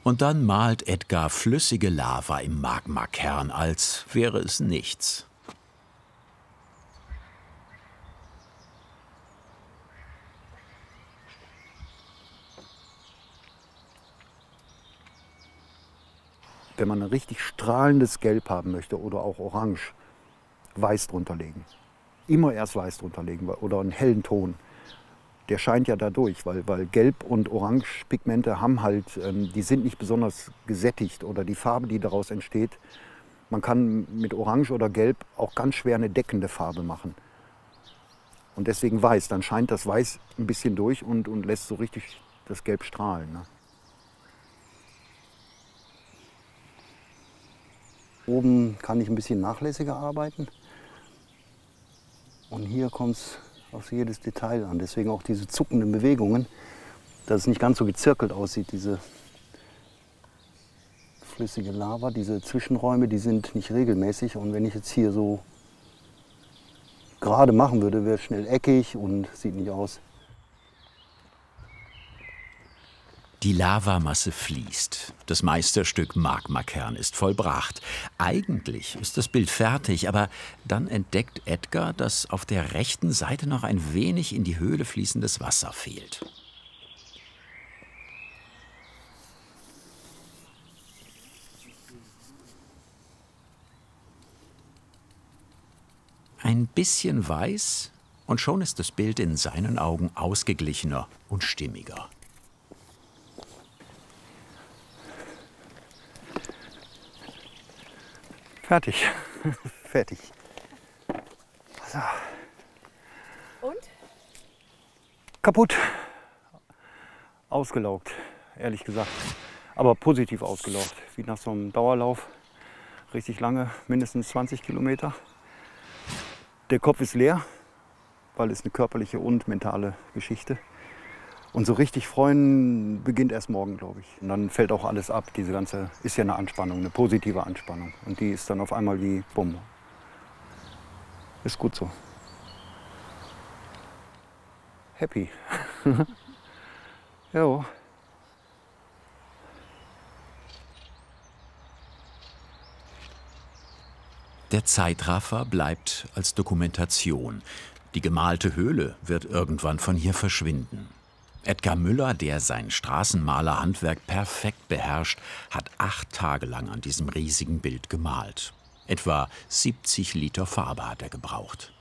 Und dann malt Edgar flüssige Lava im Magmakern, als wäre es nichts. Wenn man ein richtig strahlendes Gelb haben möchte oder auch Orange, Weiß drunter legen. Immer erst Weiß drunter legen oder einen hellen Ton. Der scheint ja da durch, weil Gelb- und Orange-Pigmente haben halt, die sind nicht besonders gesättigt oder die Farbe, die daraus entsteht. Man kann mit Orange oder Gelb auch ganz schwer eine deckende Farbe machen. Und deswegen Weiß, dann scheint das Weiß ein bisschen durch und lässt so richtig das Gelb strahlen. Ne? Oben kann ich ein bisschen nachlässiger arbeiten. Und hier kommt es auf jedes Detail an. Deswegen auch diese zuckenden Bewegungen, dass es nicht ganz so gezirkelt aussieht. Diese flüssige Lava, diese Zwischenräume, die sind nicht regelmäßig. Und wenn ich jetzt hier so gerade machen würde, wäre es schnell eckig und sieht nicht aus. Die Lavamasse fließt. Das Meisterstück Magmakern ist vollbracht. Eigentlich ist das Bild fertig, aber dann entdeckt Edgar, dass auf der rechten Seite noch ein wenig in die Höhle fließendes Wasser fehlt. Ein bisschen weiß und schon ist das Bild in seinen Augen ausgeglichener und stimmiger. Fertig. Fertig. So. Und? Kaputt. Ausgelaugt, ehrlich gesagt. Aber positiv ausgelaugt. Wie nach so einem Dauerlauf. Richtig lange, mindestens 20 Kilometer. Der Kopf ist leer, weil es eine körperliche und mentale Geschichte. Und so richtig freuen beginnt erst morgen, glaube ich. Und dann fällt auch alles ab. Diese ganze ist ja eine Anspannung, eine positive Anspannung. Und die ist dann auf einmal wie bumm. Ist gut so. Happy. Jo. Der Zeitraffer bleibt als Dokumentation. Die gemalte Höhle wird irgendwann von hier verschwinden. Edgar Müller, der sein Straßenmalerhandwerk perfekt beherrscht, hat 8 Tage lang an diesem riesigen Bild gemalt. Etwa 70 Liter Farbe hat er gebraucht.